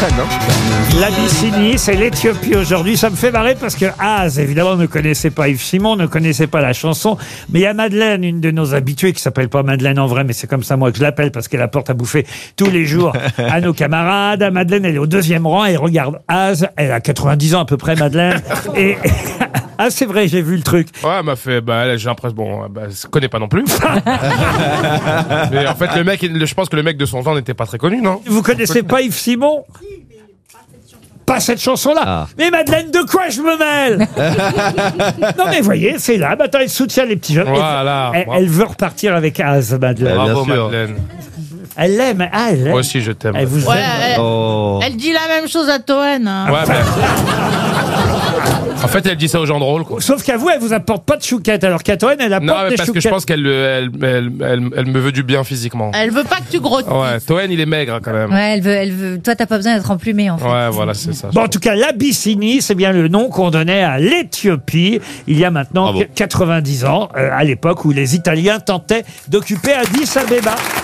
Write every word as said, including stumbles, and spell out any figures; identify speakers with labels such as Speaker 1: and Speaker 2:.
Speaker 1: scène, hein.
Speaker 2: L'Abyssinie, c'est l'Éthiopie aujourd'hui. Ça me fait marrer parce que Az, évidemment, ne connaissait pas Yves Simon, ne connaissait pas la chanson. Mais il y a Madeleine, une de nos habituées, qui s'appelle pas Madeleine en vrai, mais c'est comme ça moi que je l'appelle parce qu'elle apporte à bouffer tous les jours à nos camarades. Madeleine, elle est au deuxième rang, elle regarde Az. Elle a quatre-vingt-dix ans à peu près, Madeleine. Et... Ah, c'est vrai, j'ai vu le truc.
Speaker 3: Ouais, elle m'a fait, bah, j'ai l'impression, bon, bah, je connais pas non plus. Mais en fait, le mec, je pense que le mec de son temps n'était pas très connu, non?
Speaker 2: Vous connaissez pas Yves Simon? Pas cette chanson-là. Ah. Mais Madeleine, de quoi je me mêle? Non mais voyez, c'est là. Maintenant, elle soutient les petits jeunes.
Speaker 3: Voilà.
Speaker 2: Elle, elle veut repartir avec Az, Madeleine.
Speaker 3: Bravo, Madeleine.
Speaker 2: Elle l'aime. Ah, elle l'aime.
Speaker 3: Moi aussi, je t'aime.
Speaker 2: Elle vous
Speaker 4: Ouais,
Speaker 2: aime.
Speaker 4: elle,
Speaker 2: Oh.
Speaker 4: elle dit la même chose à Toen. Hein.
Speaker 3: Ouais, mais... En fait, elle dit ça aux gens drôles, quoi.
Speaker 2: Sauf qu'à vous, elle vous apporte pas de chouquettes, alors qu'à Toen, elle apporte
Speaker 3: non, mais
Speaker 2: des
Speaker 3: parce
Speaker 2: chouquettes.
Speaker 3: que je pense qu'elle elle, elle, elle, elle me veut du bien physiquement.
Speaker 4: Elle veut pas que tu grosses.
Speaker 3: Ouais, Toen, il est maigre, quand même.
Speaker 5: Ouais, elle veut, elle veut. Toi, t'as pas besoin d'être emplumé, en fait.
Speaker 3: Ouais, voilà, c'est ça.
Speaker 2: Bon, en tout cas, l'Abyssinie, c'est bien le nom qu'on donnait à l'Éthiopie il y a maintenant
Speaker 1: Bravo.
Speaker 2: quatre-vingt-dix ans, euh, à l'époque où les Italiens tentaient d'occuper Addis Abeba.